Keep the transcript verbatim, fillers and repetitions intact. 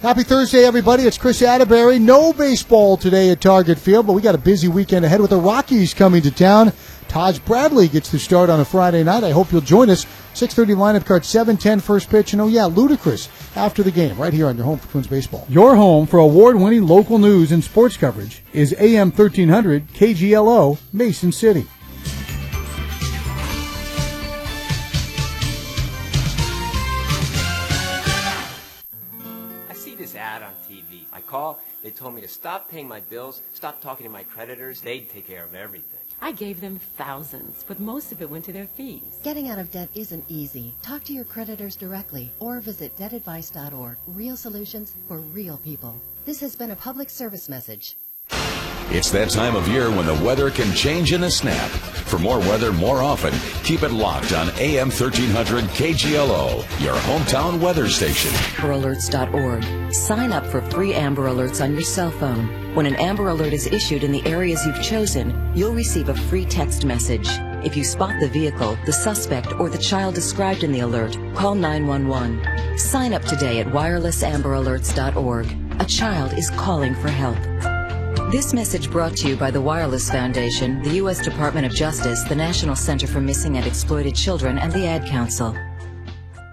Happy Thursday, everybody. It's Chris Atterbury. No baseball today at Target Field, but we got a busy weekend ahead with the Rockies coming to town. Taj Bradley gets the start on a Friday night. I hope you'll join us. six thirty lineup card, seven ten first pitch. And, oh, yeah, Ludacris after the game right here on your home for Twins Baseball. Your home for award-winning local news and sports coverage is A M thirteen hundred K G L O, Mason City. Ad on T V. I call, they told me to stop paying my bills, stop talking to my creditors, they'd take care of everything. I gave them thousands, but most of it went to their fees. Getting out of debt isn't easy. Talk to your creditors directly or visit debt advice dot org. Real solutions for real people. This has been a public service message. It's that time of year when the weather can change in a snap. For more weather more often, keep it locked on A M thirteen hundred K G L O, your hometown weather station. amber alerts dot org. Sign up for free Amber Alerts on your cell phone. When an Amber Alert is issued in the areas you've chosen, you'll receive a free text message. If you spot the vehicle, the suspect, or the child described in the alert, call nine one one. Sign up today at wireless amber alerts dot org. A child is calling for help. This message brought to you by the Wireless Foundation, the U S Department of Justice, the National Center for Missing and Exploited Children, and the Ad Council.